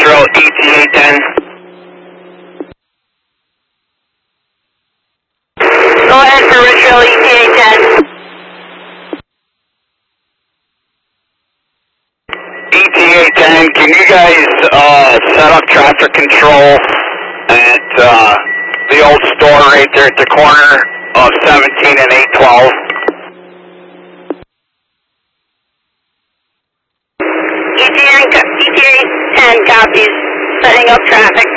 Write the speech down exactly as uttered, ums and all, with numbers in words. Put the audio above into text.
Richrow E T A ten. Go ahead for Richrow E T A ten. E T A ten, can you guys uh, set up traffic control at uh, the old store right there at the corner of seventeen and eight twelve? E T A ten copies, setting up traffic.